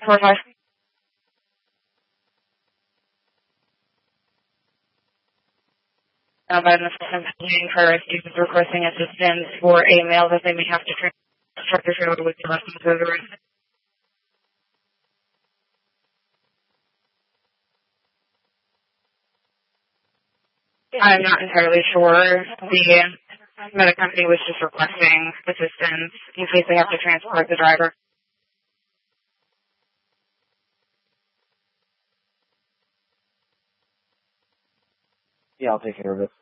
45. By the company encourage users requesting assistance for a mail that they may have to transport their trailer with the lessons of the rest. I'm not entirely sure. The company was just requesting assistance in case they have to transport the driver. Yeah, I'll take care of it.